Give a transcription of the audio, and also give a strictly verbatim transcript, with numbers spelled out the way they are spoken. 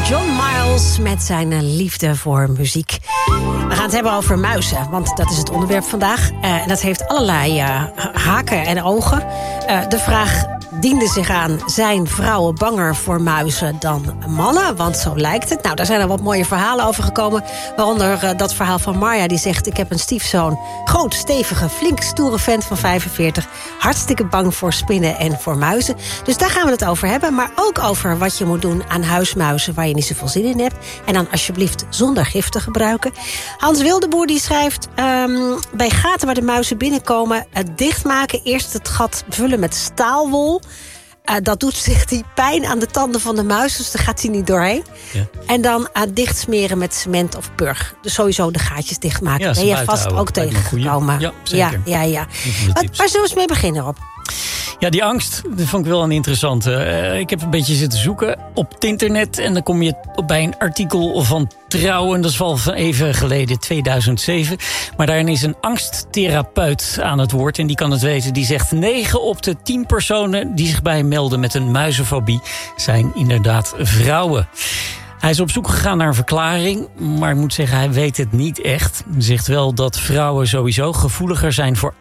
John Miles met zijn uh, liefde voor muziek. We gaan het hebben over muizen, want dat is het onderwerp vandaag. Uh, en dat heeft allerlei uh, haken en ogen. Uh, de vraag diende zich aan: zijn vrouwen banger voor muizen dan mannen? Want zo lijkt het. Nou, daar zijn er wat mooie verhalen over gekomen. Waaronder uh, dat verhaal van Marja, die zegt: ik heb een stiefzoon. Groot, stevige, flink stoere vent van vijfenveertig. Hartstikke bang voor spinnen en voor muizen. Dus daar gaan we het over hebben. Maar ook over wat je moet doen aan huismuizen waar je niet zoveel zin in hebt. En dan alsjeblieft zonder gif te gebruiken. Hans Wildeboer die schrijft: um, bij gaten waar de muizen binnenkomen, het dichtmaken. Eerst het gat vullen met staalwol. Uh, dat doet, zegt hij, pijn aan de tanden van de muis. Dus daar gaat hij niet doorheen. Ja. En dan uh, dicht smeren met cement of purg. Dus sowieso de gaatjes dichtmaken. Ja, ben je vast houden. Ook tegengekomen. Ja, zeker. Ja, ja, ja. Wat, waar zullen we eens mee beginnen, Rob? Ja, die angst, dat vond ik wel een interessante. Uh, ik heb een beetje zitten zoeken op het internet. En dan kom je bij een artikel van Trouw. En dat is al van even geleden, tweeduizend zeven. Maar daarin is een angsttherapeut aan het woord. En die kan het weten. Die zegt: negen op de tien personen die zich bij hem melden met een muizenfobie zijn inderdaad vrouwen. Hij is op zoek gegaan naar een verklaring, maar ik moet zeggen, hij weet het niet echt. Hij zegt wel dat vrouwen sowieso gevoeliger zijn voor